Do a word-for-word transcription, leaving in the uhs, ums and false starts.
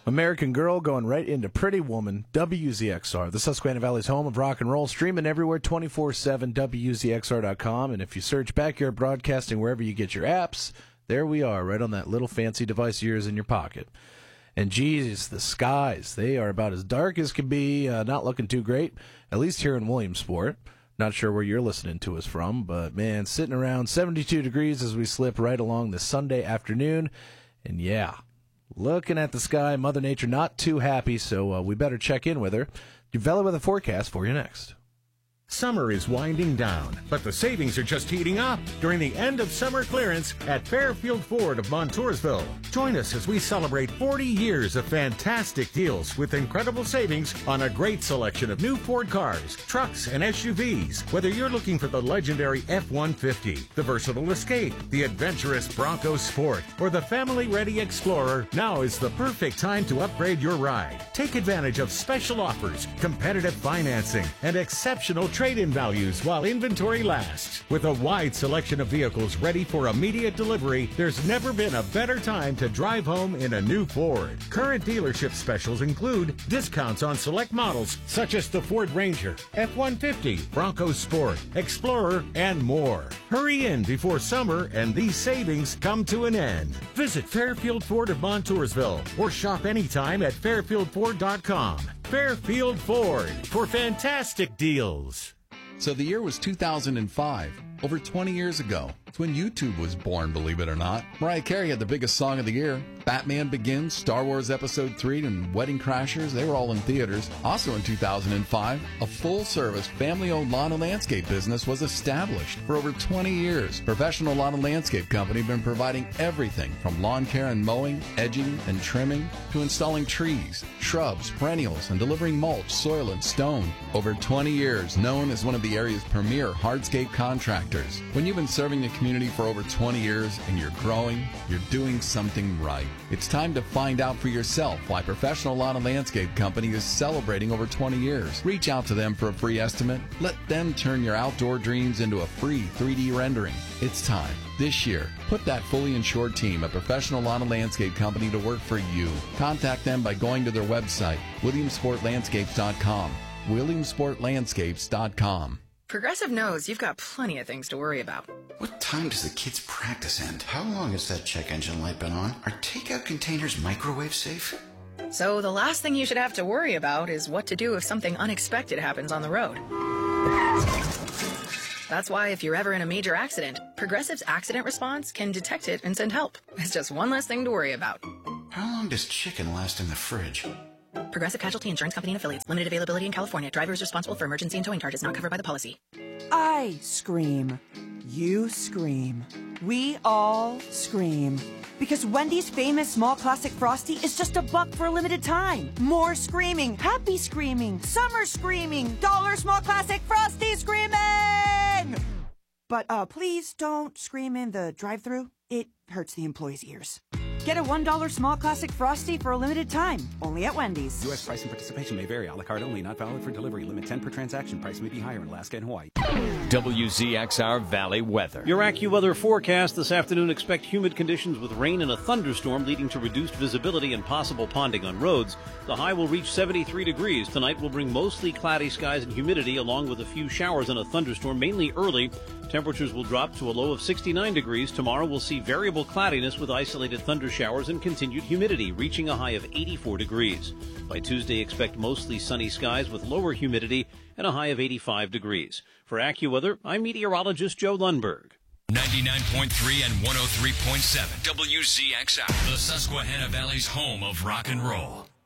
American Girl going right into Pretty Woman, W Z X R, the Susquehanna Valley's home of rock and roll, streaming everywhere twenty-four seven, W Z X R dot com. And if you search Backyard Broadcasting wherever you get your apps, there we are, right on that little fancy device of yours in your pocket. And geez, the skies, they are about as dark as can be, uh, not looking too great, at least here in Williamsport. Not sure where you're listening to us from, but man, sitting around seventy-two degrees as we slip right along this Sunday afternoon. And yeah, looking at the sky, Mother Nature not too happy, so uh, we better check in with her. Valley Weather Forecast for you next. Summer is winding down, but the savings are just heating up during the end of summer clearance at Fairfield Ford of Montoursville. Join us as we celebrate forty years of fantastic deals with incredible savings on a great selection of new Ford cars, trucks, and S U Vs. Whether you're looking for the legendary F one fifty, the versatile Escape, the adventurous Bronco Sport, or the family-ready Explorer, now is the perfect time to upgrade your ride. Take advantage of special offers, competitive financing, and exceptional trade-in values while inventory lasts. With a wide selection of vehicles ready for immediate delivery, there's never been a better time to drive home in a new Ford. Current dealership specials include discounts on select models such as the Ford Ranger, F one fifty, Bronco Sport, Explorer, and more. Hurry in before summer and these savings come to an end. Visit Fairfield Ford of Montoursville or shop anytime at fairfield ford dot com. Fairfield Ford for fantastic deals. So the year was two thousand five, over twenty years ago. It's when YouTube was born, believe it or not. Mariah Carey had the biggest song of the year. Batman Begins, Star Wars Episode three, and Wedding Crashers, they were all in theaters. Also in two thousand five, a full-service, family-owned lawn and landscape business was established. For over twenty years, Professional Lawn and Landscape Company have been providing everything from lawn care and mowing, edging, and trimming, to installing trees, shrubs, perennials, and delivering mulch, soil, and stone. Over twenty years, known as one of the area's premier hardscape contractors. When you've been serving the community for over twenty years and you're growing, you're doing something right. It's time to find out for yourself why Professional Lawn and Landscape Company is celebrating over twenty years. Reach out to them for a free estimate. Let them turn your outdoor dreams into a free three D rendering. It's time. This year, put that fully insured team at Professional Lawn and Landscape Company to work for you. Contact them by going to their website, williamsport landscapes dot com. williamsport landscapes dot com. Progressive knows you've got plenty of things to worry about. What time does the kids' practice end? How long has that check engine light been on? Are takeout containers microwave safe? So the last thing you should have to worry about is what to do if something unexpected happens on the road. That's why if you're ever in a major accident, Progressive's accident response can detect it and send help. It's just one less thing to worry about. How long does chicken last in the fridge? Progressive Casualty Insurance Company and Affiliates. Limited availability in California. Driver is responsible for emergency and towing charges not covered by the policy. I scream. You scream. We all scream. Because Wendy's famous small classic Frosty is just a buck for a limited time. More screaming, happy screaming, summer screaming, dollar small classic Frosty screaming! But uh, please don't scream in the drive-thru. It hurts the employees' ears. Get a one dollar small classic Frosty for a limited time, only at Wendy's. U S price and participation may vary. A la carte only, not valid for delivery. Limit ten per transaction. Price may be higher in Alaska and Hawaii. W Z X R Valley Weather. Your AccuWeather forecast this afternoon. Expect humid conditions with rain and a thunderstorm leading to reduced visibility and possible ponding on roads. The high will reach seventy-three degrees. Tonight will bring mostly cloudy skies and humidity along with a few showers and a thunderstorm, mainly early. Temperatures will drop to a low of sixty-nine degrees. Tomorrow we'll see variable cloudiness with isolated thunder showers and continued humidity, reaching a high of eighty-four degrees. By Tuesday, expect mostly sunny skies with lower humidity and a high of eighty-five degrees. For AccuWeather, I'm meteorologist Joe Lundberg. ninety-nine point three and one oh three point seven W Z X R, the Susquehanna Valley's home of rock and roll.